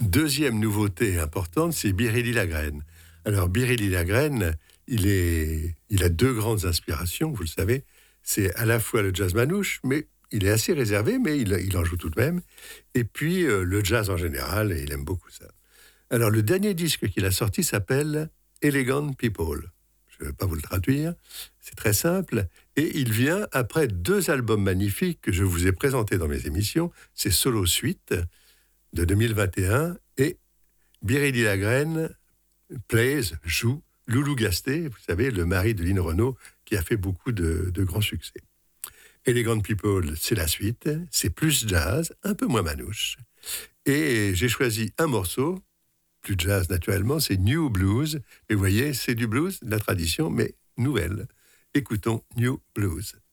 Deuxième nouveauté importante, c'est Biréli Lagrène. Alors, Biréli Lagrène, il a deux grandes inspirations, vous le savez. C'est à la fois le jazz manouche, mais il est assez réservé, mais il en joue tout de même. Et puis, le jazz en général, et il aime beaucoup ça. Alors, le dernier disque qu'il a sorti s'appelle Elegant People. Je ne vais pas vous le traduire, c'est très simple. Et il vient après deux albums magnifiques que je vous ai présentés dans mes émissions. C'est Solo Suite de 2021 et Biréli Lagrène joue Loulou Gasté, vous savez, le mari de Lynn Renaud, qui a fait beaucoup de grands succès. Elegant People, c'est la suite, c'est plus jazz, un peu moins manouche. Et j'ai choisi un morceau, plus jazz naturellement, c'est New Blues. Et vous voyez, c'est du blues, de la tradition, mais nouvelle. Écoutons New Blues.